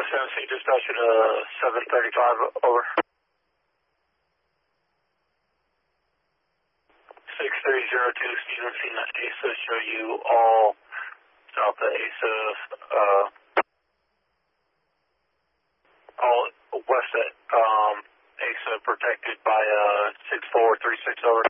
Tennessee dispatch at 735, over. 6302, Stephen, seen that ASA, show you all south of ASA, all west at ASA protected by 6436, over.